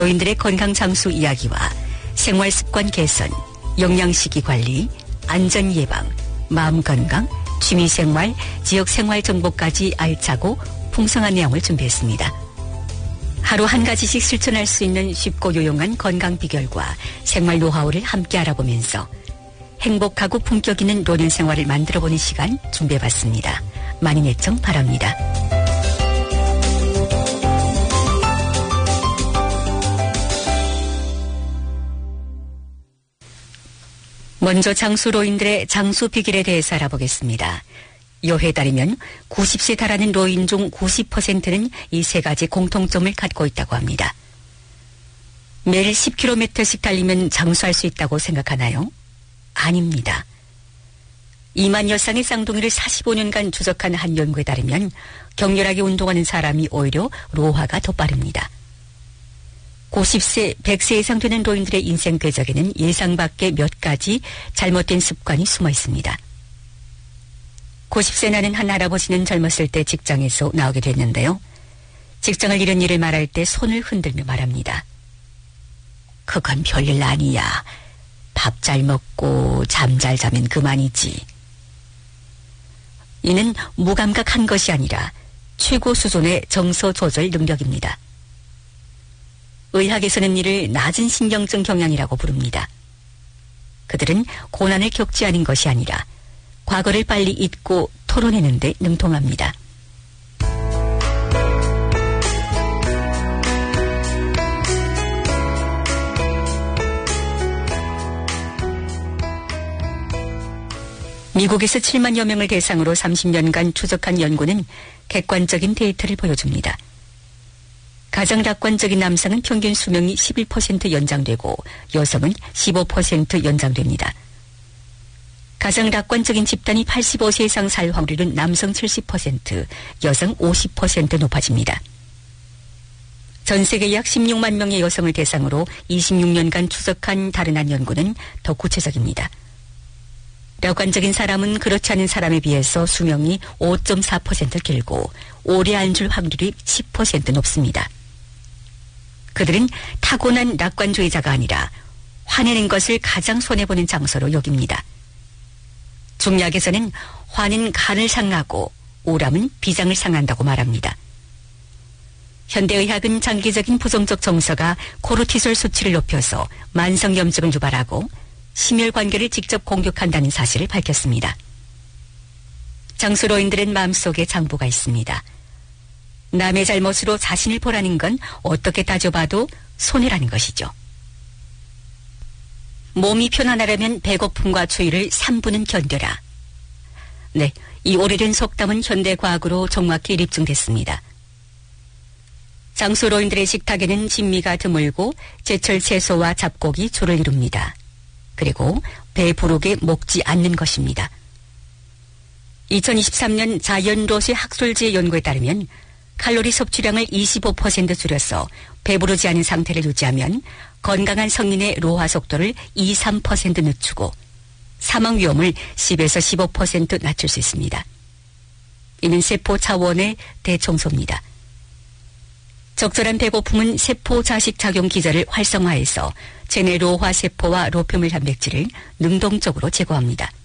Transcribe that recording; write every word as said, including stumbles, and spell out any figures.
노인들의 건강 장수 이야기와 생활 습관 개선, 영양시기 관리, 안전 예방, 마음 건강, 취미 생활, 지역 생활 정보까지 알차고 풍성한 내용을 준비했습니다. 하루 한 가지씩 실천할 수 있는 쉽고 유용한 건강 비결과 생활 노하우를 함께 알아보면서 행복하고 품격 있는 노년 생활을 만들어보는 시간 준비해봤습니다. 많은 애청 바랍니다. 먼저 장수로인들의 장수 비결에 대해서 알아보겠습니다. 요해에 따르면 구십 세 달하는 노인 중 구십 퍼센트는 이 세 가지 공통점을 갖고 있다고 합니다. 매일 십 킬로미터씩 달리면 장수할 수 있다고 생각하나요? 아닙니다. 이만 여상의 쌍둥이를 사십오 년간 추적한 한 연구에 따르면 격렬하게 운동하는 사람이 오히려 노화가 더 빠릅니다. 구십 세, 백 세 이상 되는 노인들의 인생 궤적에는 예상 밖의 몇 가지 잘못된 습관이 숨어 있습니다. 구십 세 나는 한 할아버지는 젊었을 때 직장에서 나오게 됐는데요. 직장을 잃은 일을 말할 때 손을 흔들며 말합니다. 그건 별일 아니야. 밥 잘 먹고 잠 잘 자면 그만이지. 이는 무감각한 것이 아니라 최고 수준의 정서 조절 능력입니다. 의학에서는 이를 낮은 신경증 경향이라고 부릅니다. 그들은 고난을 겪지 않은 것이 아니라 과거를 빨리 잊고 토론해내는 데 능통합니다. 미국에서 칠만여 명을 대상으로 삼십 년간 추적한 연구는 객관적인 데이터를 보여줍니다. 가장 낙관적인 남성은 평균 수명이 십일 퍼센트 연장되고 여성은 십오 퍼센트 연장됩니다. 가장 낙관적인 집단이 팔십오 세 이상 살 확률은 남성 칠십 퍼센트, 여성 오십 퍼센트 높아집니다. 전 세계 약 십육만 명의 여성을 대상으로 이십육 년간 추적한 다른 한 연구는 더 구체적입니다. 낙관적인 사람은 그렇지 않은 사람에 비해서 수명이 오 점 사 퍼센트 길고 오래 앉을 확률이 십 퍼센트 높습니다. 그들은 타고난 낙관주의자가 아니라 화내는 것을 가장 손해보는 장소로 여깁니다. 중약에서는 화는 간을 상하고 우람은 비장을 상한다고 말합니다. 현대의학은 장기적인 부정적 정서가 코르티솔 수치를 높여서 만성염증을 유발하고 심혈관계를 직접 공격한다는 사실을 밝혔습니다. 장수로인들은 마음속에 장부가 있습니다. 남의 잘못으로 자신을 보라는 건 어떻게 따져봐도 손해라는 것이죠. 몸이 편안하려면 배고픔과 추위를 삼 분은 견뎌라. 네, 이 오래된 속담은 현대과학으로 정확히 입증됐습니다. 장수로인들의 식탁에는 진미가 드물고 제철 채소와 잡곡이 주를 이룹니다. 그리고 배부르게 먹지 않는 것입니다. 이천이십삼 년 자연로시 학술지 연구에 따르면 칼로리 섭취량을 이십오 퍼센트 줄여서 배부르지 않은 상태를 유지하면 건강한 성인의 노화 속도를 이, 삼 퍼센트 늦추고 사망 위험을 십에서 십오 퍼센트 낮출 수 있습니다. 이는 세포 차원의 대청소입니다. 적절한 배고픔은 세포 자식 작용 기전을 활성화해서 체내 노화 세포와 로표밀 단백질을 능동적으로 제거합니다.